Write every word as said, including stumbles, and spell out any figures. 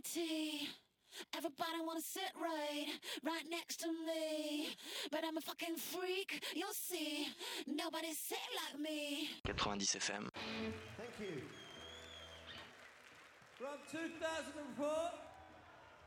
tea. Everybody wanna sit right, right next to me. But I'm a fucking freak, you'll see. Nobody say like me. ninety F M. Thank you. From two thousand four.